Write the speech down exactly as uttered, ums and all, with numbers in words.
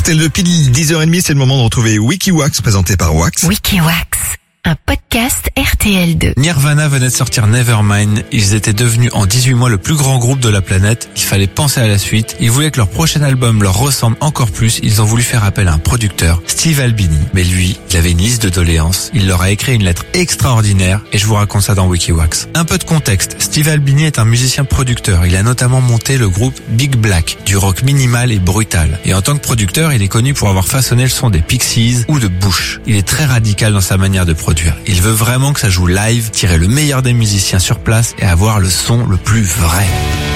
R T L deux pile dix heures trente, c'est le moment de retrouver WikiWax présenté par Wax. WikiWax, un podcast R T L deux. Nirvana venait de sortir Nevermind. Ils étaient devenus en dix-huit mois le plus grand groupe de la planète. Il fallait penser à la suite. Ils voulaient que leur prochain album leur ressemble encore plus. Ils ont voulu faire appel à un producteur, Steve Albini. Mais lui, il avait une liste de doléances. Il leur a écrit une lettre extraordinaire et je vous raconte ça dans WikiWax. Un peu de contexte. Steve Albini est un musicien producteur. Il a notamment monté le groupe Big Black, du rock minimal et brutal. Et en tant que producteur, il est connu pour avoir façonné le son des Pixies ou de Bush. Il est très radical dans sa manière de produire. Il veut vraiment que ça joue live, tirer le meilleur des musiciens sur place et avoir le son le plus vrai.